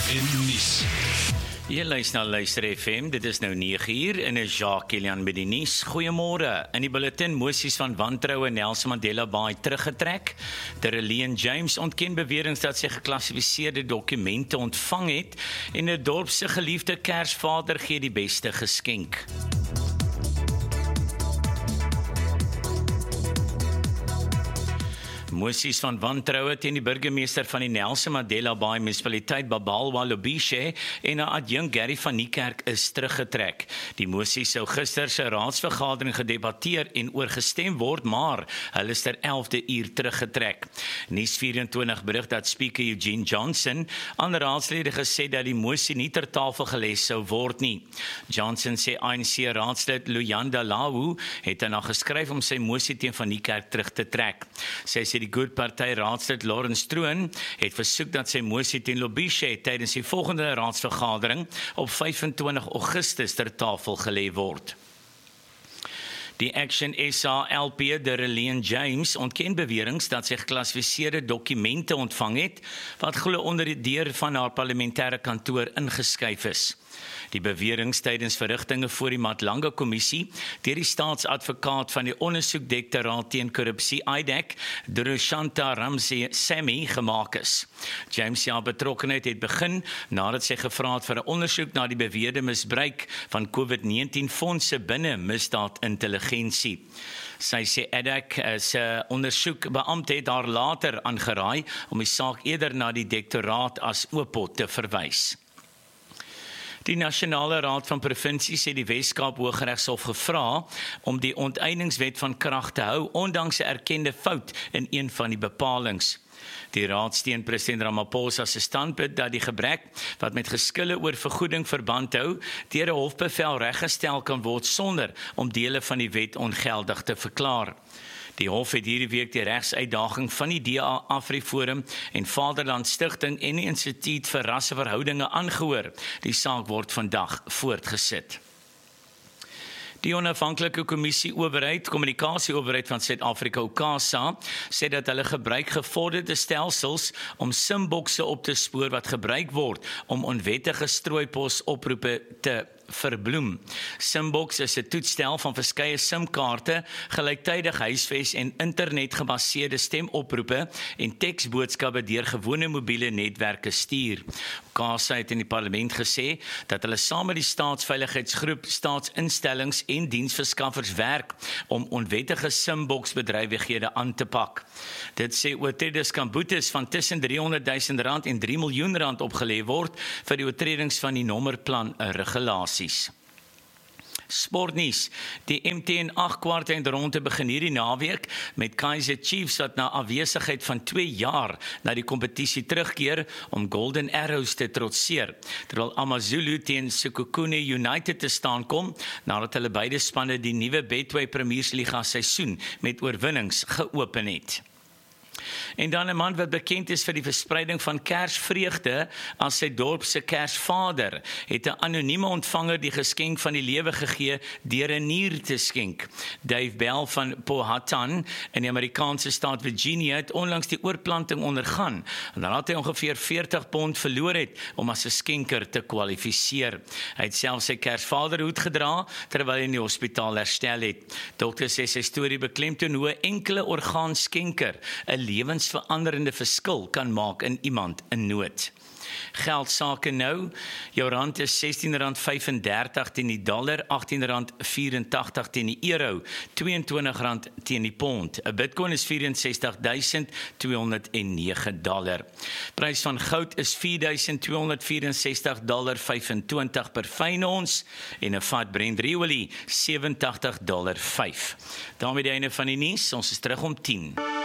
FM nuus. Jy luister na Luister FM, dit is nou 9uur en is Jacques Kilian met die nuus. Goeiemôre. In die bulletin moties van wantroue Nelson Mandela Bay teruggetrek. Terrelien James ontken beweringe dat sy geklassifiseerde dokumente ontvang het en 'n dorp se geliefde Kersvader gee die beste geskenk. Moties van wantroue teen die burgemeester van die Nelson Mandela Bay munisipaliteit Babalwa Lobishe en 'n adjunk Gary van Niekerk is teruggetrek. Die moties sou gister se raadsvergadering gedebatteer en oorgestem word, maar hulle is ter 11de uur teruggetrek. Nuus24 berig dat Speaker Eugene Johnson aan raadslede gesê dat die mosie nie ter tafel geles sou word nie. Johnson sê ANC raadslid Luyanda Lawu het daarna geskryf om sy mosie teen van Niekerk terug te trek. Sy sê die Good Party raadslid Lawrence Troon het versoek dat sy mosie teen Lobishe tydens die volgende raadsvergadering op 25 Augustus ter tafel gelê word. Die Action SA LP Terrelien James ontken beweringe dat sy geklassifiseerde dokumente ontvang het wat glo onder die deur van haar parlementêre kantoor ingeskuif is. Die beweringe tydens verrigtinge voor die Matlanga Kommissie deur die staatsadvokaat van die ondersoekdirektoraat teen korrupsie IDEC, Drushanta Ramsey-Semi gemaak is. James se betrokkenheid het begin nadat sy gevra het vir 'n ondersoek na die beweerde misbruik van COVID-19 fondse binne misdaadintelligensie. Sy sê IDEC se ondersoekbeampte het haar later aangeraai om die saak eerder na die direktoraat as Oopot te verwys. Die Nasionale Raad van Provinsies het die Wes-Kaap Hooggeregshof gevra om die onteieningswet van krag te hou, ondanks 'n erkende fout in een van die bepalings. Die raad steun president Ramaphosa se standpunt dat die gebrek wat met geskille oor vergoeding verband hou, deur 'n hofbevel reggestel kan word sonder om dele van die wet ongeldig te verklaar. Die hof het hierdie week die regsuitdaging van die DA AfriForum en Vaderland Stichting en die Instituut vir Rasseverhoudinge aangehoor. Die saak word vandag voortgesit. Die onafhanklike kommunikasieowerheid van Suid-Afrika, OCASA, sê dat hulle gebruik gevorderde stelsels om simbokse op te spoor wat gebruik word om onwettige strooiposoproepe te verbloem. Simbox is 'n toetsstel van verskeie SIM-kaarte, gelyktydig huisves en internetgebaseerde stemoproepe en teksboodskappe deur gewone mobiele netwerke stuur. OCASA het in die parlement gesê dat hulle saam met die staatsveiligheidsgroep, staatsinstellings en diensverskaffers werk om onwettige Simbox bedrywighede aan te pak. Dit sê oortreders kan boetes van tussen R300,000 en R3 miljoen opgelê word vir die oortredings van die nommerplan regulasie. Sportnuus. Die MTN 8-kwartfinale ronde begin hierdie naweek met Kaizer Chiefs wat na afwesigheid van 2 jaar na die kompetisie terugkeer om Golden Arrows te trotseer, terwyl AmaZulu teen Sekhukhune United te staan kom nadat hulle beide spanne die nuwe Betway Premiersliga seisoen met oorwinnings geopen het. En dan 'n man wat bekend is vir die verspreiding van Kersvreugde as sy dorp se Kersvader, het 'n anonieme ontvanger die geskenk van die lewe gegee deur 'n nier te skenk. Dave Bell van Powhatan in die Amerikaanse staat Virginia het onlangs die oorplanting ondergaan, nadat hy ongeveer 40 pond verloor het om as 'n skenker te kwalifiseer. Hy het self sy Kersvaderhoed gedra terwyl hy in die hospitaal herstel het. Dokters sê sy storie beklemtoon hoe 'n enkele orgaanskenker 'n lewensveranderende verskil kan maak in iemand in nood. Geldsake nou, jou rand is R16.35 teen die dollar, R18.84 teen die euro, R22 teen die pond. 'n Bitcoin is $64,209. Prys van goud is $4,264.25 per fyn ons en 'n vat Brent-olie $87.05. Daarmee die einde van die nuus, ons is terug om 10.